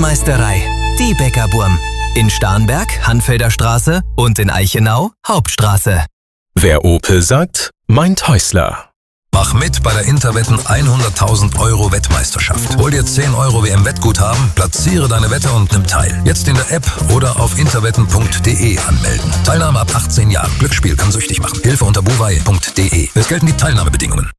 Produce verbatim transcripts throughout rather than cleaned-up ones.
Bäckermeisterei, die Bäckerburm. In Starnberg, Hanfelder Straße und in Eichenau, Hauptstraße. Wer Opel sagt, meint Häusler. Mach mit bei der Interwetten hunderttausend Euro Wettmeisterschaft. Hol dir zehn Euro W M-Wettguthaben, platziere deine Wette und nimm teil. Jetzt in der App oder auf interwetten punkt de anmelden. Teilnahme ab achtzehn Jahren. Glücksspiel kann süchtig machen. Hilfe unter buwei punkt de. Es gelten die Teilnahmebedingungen.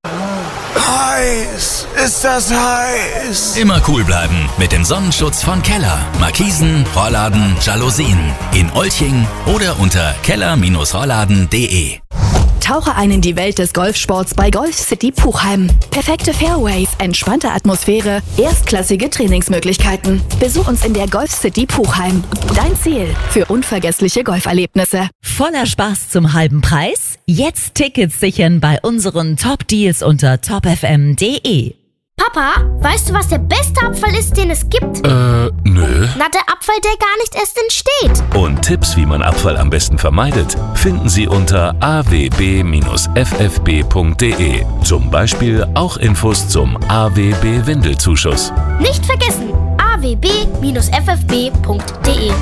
Heiß, ist das heiß. Immer cool bleiben mit dem Sonnenschutz von Keller. Markisen, Rollladen, Jalousien. In Olching oder unter keller Bindestrich rollladen punkt de. Tauche ein in die Welt des Golfsports bei Golf City Puchheim. Perfekte Fairways, entspannte Atmosphäre, erstklassige Trainingsmöglichkeiten. Besuch uns in der Golf City Puchheim. Dein Ziel für unvergessliche Golferlebnisse. Voller Spaß zum halben Preis? Jetzt Tickets sichern bei unseren Top-Deals unter top f m punkt de. Papa, weißt du, was der beste Abfall ist, den es gibt? Äh, nö. Na, der Abfall, der gar nicht erst entsteht. Und Tipps, wie man Abfall am besten vermeidet, finden Sie unter a w b Bindestrich f f b punkt de. Zum Beispiel auch Infos zum A W B-Windelzuschuss. Nicht vergessen, a w b Bindestrich f f b punkt de.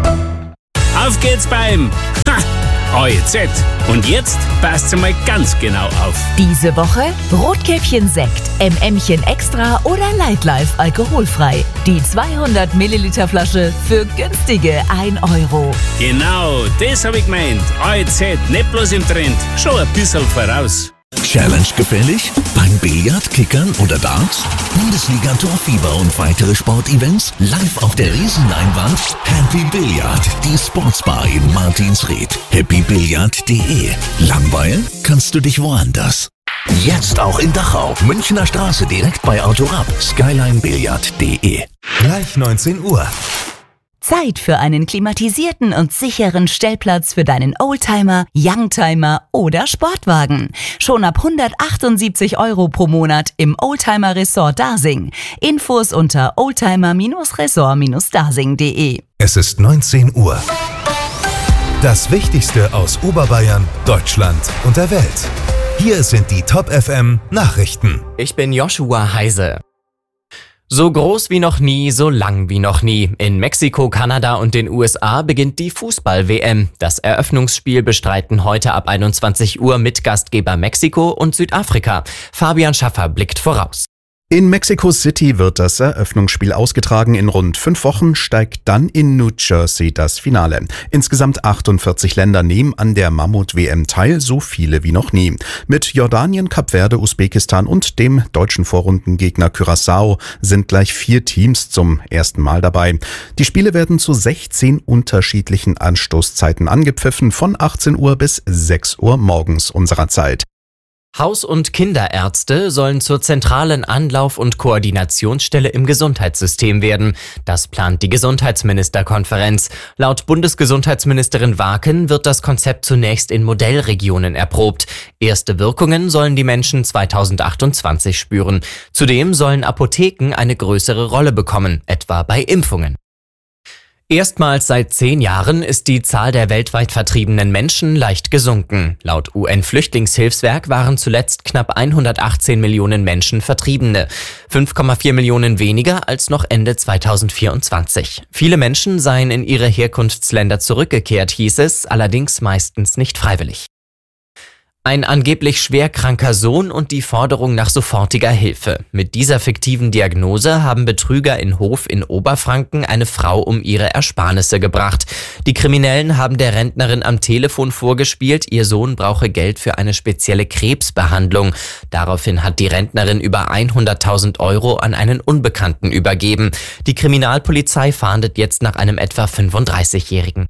Auf geht's beim A E Z. Und jetzt passt mal ganz genau auf. Diese Woche Rotkäppchen-Sekt, M M'chen Extra oder Lightlife alkoholfrei. Die zweihundert Milliliter Flasche für günstige ein Euro. Genau, das habe ich gemeint. A E Z, nicht bloß im Trend, schon ein bisschen voraus. Challenge gefällig? Beim Billard, Kickern oder Darts? Bundesliga Torfieber und weitere Sportevents live auf der Riesenleinwand? Happy Billard, die Sportsbar in Martinsried. happy billard punkt de. Langweilen kannst du dich woanders. Jetzt auch in Dachau, Münchner Straße direkt bei Autorab. skyline billard punkt de. Gleich neunzehn Uhr. Zeit für einen klimatisierten und sicheren Stellplatz für deinen Oldtimer, Youngtimer oder Sportwagen. Schon ab hundertachtundsiebzig Euro pro Monat im Oldtimer Resort Dasing. Infos unter oldtimer Resort Dasing punkt de. Es ist neunzehn Uhr. Das Wichtigste aus Oberbayern, Deutschland und der Welt. Hier sind die Top F M Nachrichten. Ich bin Joshua Heise. So groß wie noch nie, so lang wie noch nie. In Mexiko, Kanada und den U S A beginnt die Fußball-W M. Das Eröffnungsspiel bestreiten heute ab einundzwanzig Uhr Mitgastgeber Mexiko und Südafrika. Fabian Schaffer blickt voraus. In Mexico City wird das Eröffnungsspiel ausgetragen. In rund fünf Wochen steigt dann in New Jersey das Finale. Insgesamt achtundvierzig Länder nehmen an der Mammut-W M teil, so viele wie noch nie. Mit Jordanien, Kap Verde, Usbekistan und dem deutschen Vorrundengegner Curaçao sind gleich vier Teams zum ersten Mal dabei. Die Spiele werden zu sechzehn unterschiedlichen Anstoßzeiten angepfiffen, von achtzehn Uhr bis sechs Uhr morgens unserer Zeit. Haus- und Kinderärzte sollen zur zentralen Anlauf- und Koordinationsstelle im Gesundheitssystem werden. Das plant die Gesundheitsministerkonferenz. Laut Bundesgesundheitsministerin Waken wird das Konzept zunächst in Modellregionen erprobt. Erste Wirkungen sollen die Menschen zweitausendachtundzwanzig spüren. Zudem sollen Apotheken eine größere Rolle bekommen, etwa bei Impfungen. Erstmals seit zehn Jahren ist die Zahl der weltweit vertriebenen Menschen leicht gesunken. Laut U N-Flüchtlingshilfswerk waren zuletzt knapp hundertachtzehn Millionen Menschen Vertriebene. fünf Komma vier Millionen weniger als noch Ende zweitausendvierundzwanzig. Viele Menschen seien in ihre Herkunftsländer zurückgekehrt, hieß es, allerdings meistens nicht freiwillig. Ein angeblich schwerkranker Sohn und die Forderung nach sofortiger Hilfe. Mit dieser fiktiven Diagnose haben Betrüger in Hof in Oberfranken eine Frau um ihre Ersparnisse gebracht. Die Kriminellen haben der Rentnerin am Telefon vorgespielt, ihr Sohn brauche Geld für eine spezielle Krebsbehandlung. Daraufhin hat die Rentnerin über hunderttausend Euro an einen Unbekannten übergeben. Die Kriminalpolizei fahndet jetzt nach einem etwa fünfunddreißigjährigen.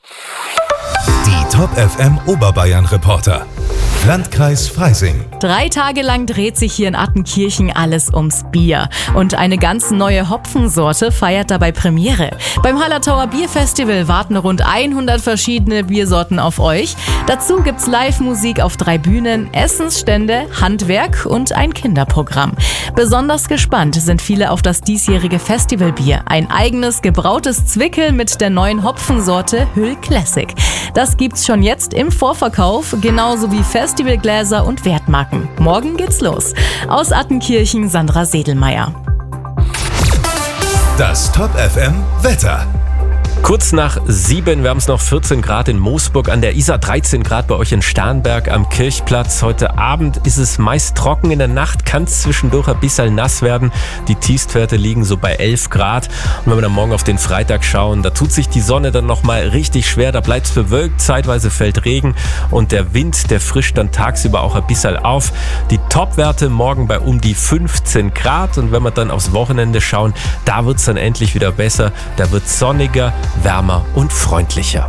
Die Top F M Oberbayern Reporter. Landkreis Freising. Drei Tage lang dreht sich hier in Attenkirchen alles ums Bier. Und eine ganz neue Hopfensorte feiert dabei Premiere. Beim Hallertauer Bierfestival warten rund hundert verschiedene Biersorten auf euch. Dazu gibt's Live-Musik auf drei Bühnen, Essensstände, Handwerk und ein Kinderprogramm. Besonders gespannt sind viele auf das diesjährige Festivalbier. Ein eigenes gebrautes Zwickel mit der neuen Hopfensorte Hüll Classic. Das gibt's schon jetzt im Vorverkauf, genauso wie Festivalgläser und Wertmarken. Morgen geht's los. Aus Attenkirchen, Sandra Sedelmeier. Das Top F M Wetter. Kurz nach sieben, wir haben es noch vierzehn Grad in Moosburg an der Isar, dreizehn Grad bei euch in Starnberg am Kirchplatz. Heute Abend ist es meist trocken, in der Nacht kann es zwischendurch ein bisschen nass werden. Die Tiefstwerte liegen so bei elf Grad. Und wenn wir dann morgen auf den Freitag schauen, da tut sich die Sonne dann nochmal richtig schwer, da bleibt es bewölkt, zeitweise fällt Regen und der Wind, der frischt dann tagsüber auch ein bisschen auf. Die Topwerte morgen bei um die fünfzehn Grad und wenn wir dann aufs Wochenende schauen, da wird es dann endlich wieder besser, da wird es sonniger, wärmer und freundlicher.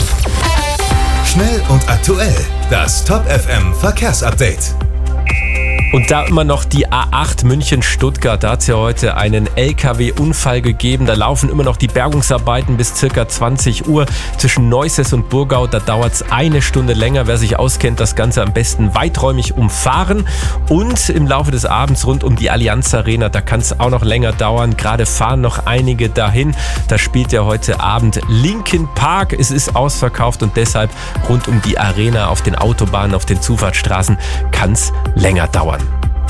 Schnell und aktuell. Das Top F M Verkehrsupdate. Und da immer noch die A acht München-Stuttgart, da hat es ja heute einen L K W-Unfall gegeben. Da laufen immer noch die Bergungsarbeiten bis circa zwanzig Uhr zwischen Neuses und Burgau. Da dauert es eine Stunde länger. Wer sich auskennt, das Ganze am besten weiträumig umfahren. Und im Laufe des Abends rund um die Allianz Arena, da kann es auch noch länger dauern. Gerade fahren noch einige dahin. Da spielt ja heute Abend Linkin Park. Es ist ausverkauft und deshalb rund um die Arena auf den Autobahnen, auf den Zufahrtsstraßen kann es länger dauern.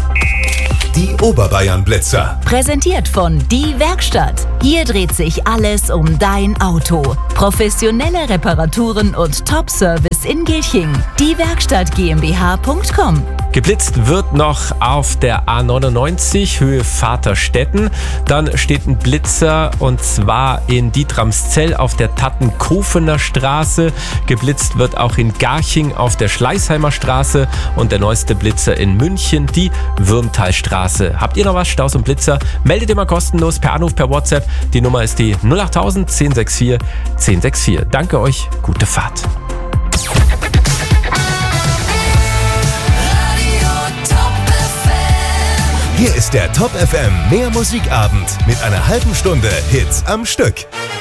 Die Oberbayern-Blitzer. Präsentiert von Die Werkstatt. Hier dreht sich alles um dein Auto. Professionelle Reparaturen und Top-Service in Gilching. Die Werkstatt GmbH Punkt com. Geblitzt wird noch auf der A neunundneunzig Höhe Vaterstetten. Dann steht ein Blitzer und zwar in Dietramszell auf der Tattenkofener Straße. Geblitzt wird auch in Garching auf der Schleißheimer Straße und der neueste Blitzer in München, die Würmtalstraße. Habt ihr noch was, Staus und Blitzer? Meldet immer kostenlos per Anruf, per WhatsApp. Die Nummer ist die null achttausend, zehn sechs vier, zehn sechs vier. Danke euch, gute Fahrt. Hier ist der Top F M Mehr Musikabend mit einer halben Stunde Hits am Stück.